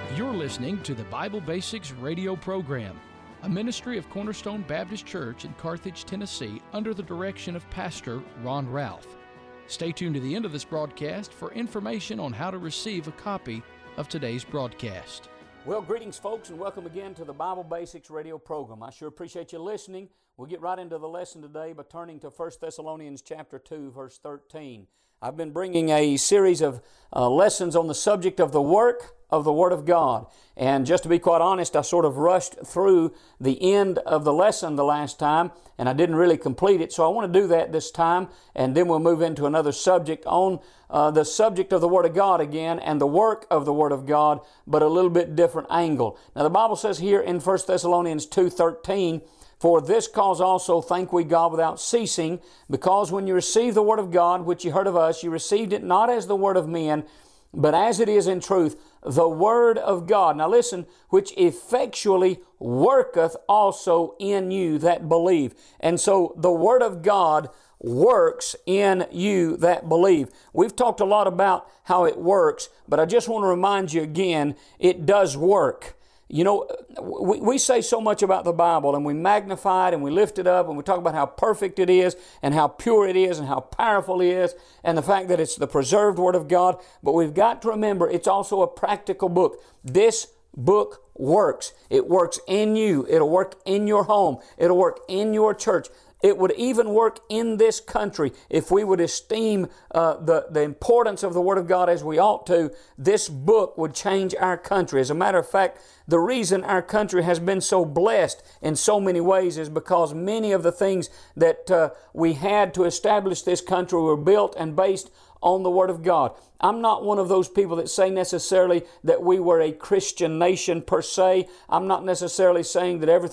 You're listening to the Bible Basics radio program, a ministry of Cornerstone Baptist Church in Carthage, Tennessee, under the direction of Pastor Ron Ralph. Stay tuned to the end of this broadcast for information on how to receive a copy of today's broadcast. Well, greetings, folks, and welcome again to the Bible Basics radio program. I sure appreciate you listening. We'll get right into the lesson today by turning to 1 Thessalonians chapter 2, verse 13. I've been bringing a series of lessons on the subject of the work of the Word of God. And just to be quite honest, I sort of rushed through the end of the lesson the last time, and I didn't really complete it. So I want to do that this time, and then we'll move into another subject on the subject of the Word of God again and the work of the Word of God, but a little bit different angle. Now the Bible says here in 1 Thessalonians 2:13, "For this cause also thank we God without ceasing, because when you received the Word of God, which you heard of us, you received it not as the word of men, but as it is in truth, the Word of God." Now listen, "which effectually worketh also in you that believe." And so the Word of God works in you that believe. We've talked a lot about how it works, but I just want to remind you again, it does work. You know, we say so much about the Bible, and we magnify it and we lift it up and we talk about how perfect it is and how pure it is and how powerful it is and the fact that it's the preserved Word of God. But we've got to remember it's also a practical book. This book works. It works in you. It'll work in your home. It'll work in your church. It would even work in this country if we would esteem the importance of the Word of God as we ought to. This book would change our country. As a matter of fact, the reason our country has been so blessed in so many ways is because many of the things that we had to establish this country were built and based on the Word of God. I'm not one of those people that say necessarily that we were a Christian nation per se. I'm not necessarily saying that everything